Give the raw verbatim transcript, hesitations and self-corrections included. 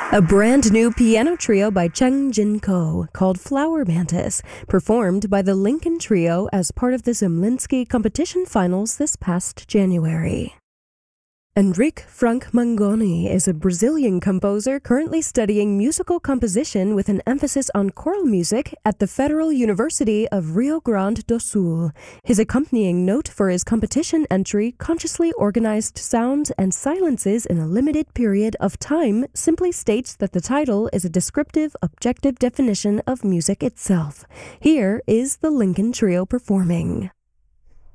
A brand new piano trio by Cheng Jin Ko called Flower Mantis, performed by the Lincoln Trio as part of the Zemlinsky competition finals this past January. Henrique Frank Mangoni is a Brazilian composer currently studying musical composition with an emphasis on choral music at the Federal University of Rio Grande do Sul. His accompanying note for his competition entry, Consciously Organized Sounds and Silences in a Limited Period of Time, simply states that the title is a descriptive, objective definition of music itself. Here is the Lincoln Trio performing.